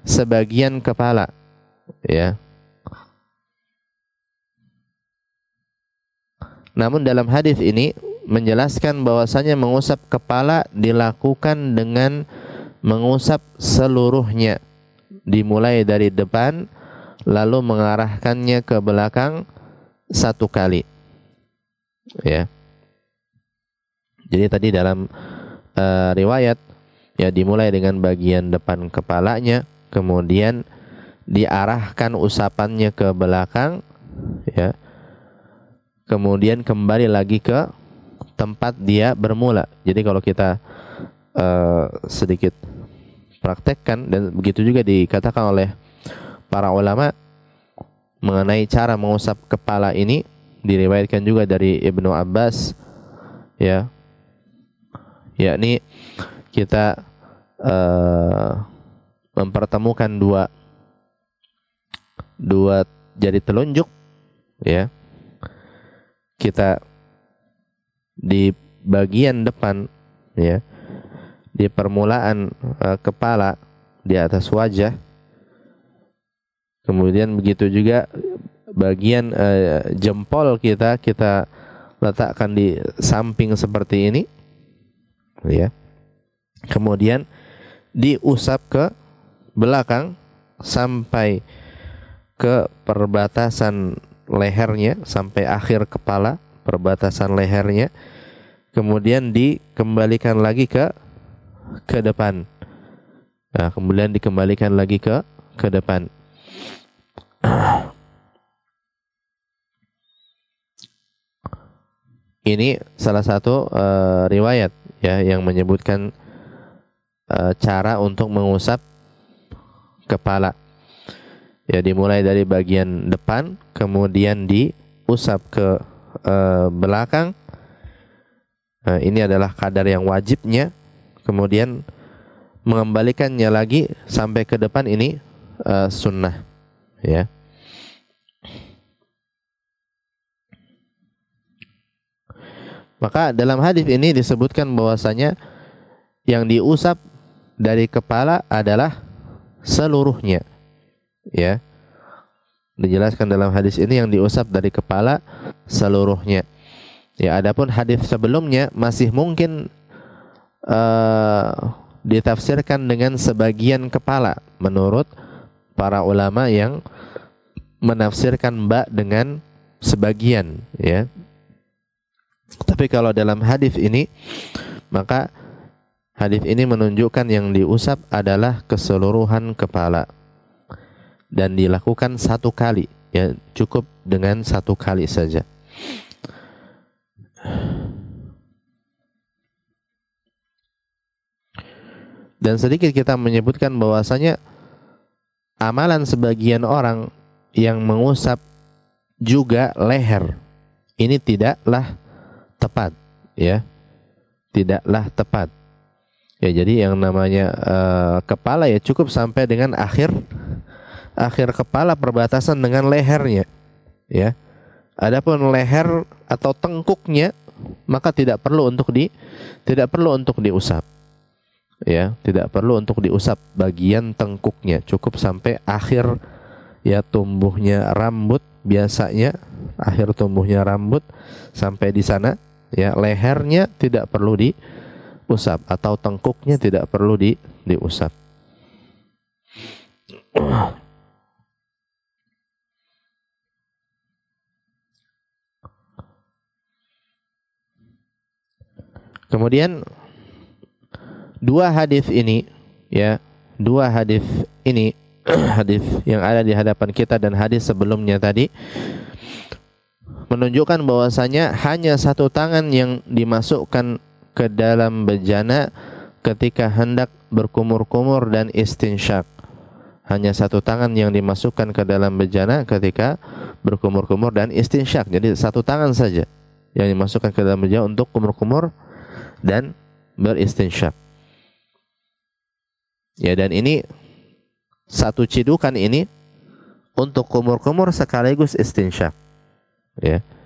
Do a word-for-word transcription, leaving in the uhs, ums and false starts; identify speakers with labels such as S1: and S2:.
S1: sebagian kepala, ya. Namun dalam hadis ini menjelaskan bahwasanya mengusap kepala dilakukan dengan mengusap seluruhnya, dimulai dari depan lalu mengarahkannya ke belakang satu kali, ya. Jadi tadi dalam uh, riwayat, ya, dimulai dengan bagian depan kepalanya, kemudian diarahkan usapannya ke belakang, ya. Kemudian kembali lagi ke tempat dia bermula. Jadi kalau kita uh, sedikit praktekkan, dan begitu juga dikatakan oleh para ulama mengenai cara mengusap kepala ini, diriwayatkan juga dari Ibnu Abbas, ya, yakni kita uh, mempertemukan dua dua jari telunjuk, ya. Kita di bagian depan, ya, di permulaan uh, kepala, di atas wajah. Kemudian begitu juga bagian uh, jempol kita kita letakkan di samping seperti ini, ya. Kemudian diusap ke belakang sampai ke perbatasan lehernya, sampai akhir kepala, perbatasan lehernya. Kemudian dikembalikan lagi ke ke depan. Nah, kemudian dikembalikan lagi ke ke depan. Ini salah satu uh, riwayat, ya, yang menyebutkan uh, cara untuk mengusap kepala. Ya, dimulai dari bagian depan, kemudian diusap ke uh, belakang. Nah, ini adalah kadar yang wajibnya. Kemudian mengembalikannya lagi sampai ke depan, ini uh, sunnah, ya. Maka dalam hadis ini disebutkan bahwasanya yang diusap dari kepala adalah seluruhnya, ya. Dijelaskan dalam hadis ini yang diusap dari kepala seluruhnya. Ya, adapun hadis sebelumnya masih mungkin uh, ditafsirkan dengan sebagian kepala menurut para ulama yang menafsirkan ba dengan sebagian, ya. Tapi kalau dalam hadis ini, maka hadis ini menunjukkan yang diusap adalah keseluruhan kepala dan dilakukan satu kali, ya, cukup dengan satu kali saja. Dan sedikit kita menyebutkan bahwasanya amalan sebagian orang yang mengusap juga leher ini tidaklah tepat, ya, tidaklah tepat. Ya, jadi yang namanya uh, kepala, ya, cukup sampai dengan akhir akhir kepala, perbatasan dengan lehernya, ya. Adapun leher atau tengkuknya maka tidak perlu untuk di tidak perlu untuk diusap, ya, tidak perlu untuk diusap bagian tengkuknya, cukup sampai akhir, ya, tumbuhnya rambut. Biasanya akhir tumbuhnya rambut sampai di sana, ya, lehernya tidak perlu diusap atau tengkuknya tidak perlu di diusap. Kemudian dua hadis ini, ya, dua hadis ini hadis yang ada di hadapan kita dan hadis sebelumnya tadi menunjukkan bahwasanya hanya satu tangan yang dimasukkan ke dalam bejana ketika hendak berkumur-kumur dan istinsyak. Hanya satu tangan yang dimasukkan ke dalam bejana ketika berkumur-kumur dan istinsyak. Jadi satu tangan saja yang dimasukkan ke dalam bejana untuk kumur-kumur dan beristinsyak. Ya, dan ini satu cidukan ini untuk kumur-kumur sekaligus istinsyak, ya.